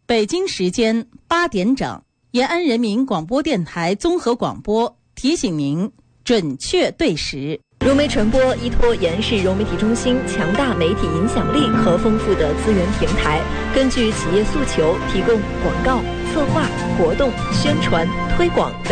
北京时间8点整，延安人民广播电台综合广播提醒您准确对时。 融媒传播依托延安市融媒体中心强大媒体影响力和丰富的资源平台，根据企业诉求提供广告、策划、活动、宣传、推广等